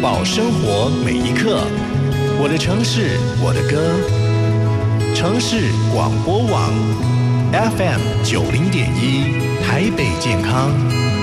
饱生活每一刻。我的城市，我的歌。城市广播网 FM 90.1，台北健康。